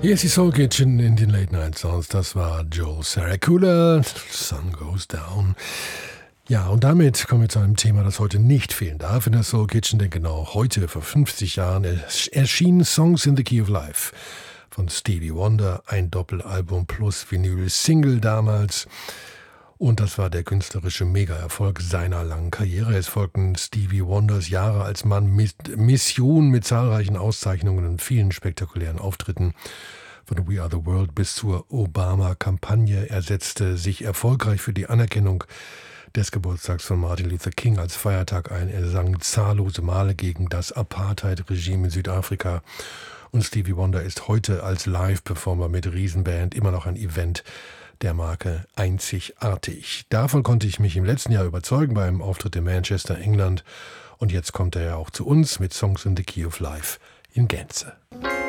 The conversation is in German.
Hier ist die Soul Kitchen in den Late Night Songs. Das war Joel Saracula, Sun Goes Down. Ja, und damit kommen wir zu einem Thema, das heute nicht fehlen darf in der Soul Kitchen, denn genau heute, vor 50 Jahren, erschienen Songs in the Key of Life von Stevie Wonder, ein Doppelalbum plus Vinyl-Single damals. Und das war der künstlerische Mega-Erfolg seiner langen Karriere. Es folgten Stevie Wonders Jahre als Mann mit Mission, mit zahlreichen Auszeichnungen und vielen spektakulären Auftritten. Von We Are the World bis zur Obama-Kampagne. Er setzte sich erfolgreich für die Anerkennung des Geburtstags von Martin Luther King als Feiertag ein. Er sang zahllose Male gegen das Apartheid-Regime in Südafrika. Und Stevie Wonder ist heute als Live-Performer mit Riesenband immer noch ein Event der Marke einzigartig. Davon konnte ich mich im letzten Jahr überzeugen beim Auftritt in Manchester, England. Und jetzt kommt er ja auch zu uns mit Songs in the Key of Life in Gänze.